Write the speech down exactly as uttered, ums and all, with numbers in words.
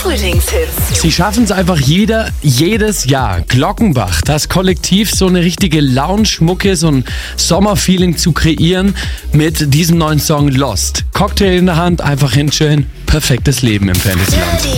Frühlingshits. Sie schaffen es einfach jeder, jedes Jahr. Glockenbach, das Kollektiv, so eine richtige Lounge-Mucke, so ein Sommerfeeling zu kreieren mit diesem neuen Song Lost. Cocktail in der Hand, einfach hinchillen. Perfektes Leben im Fantasyland.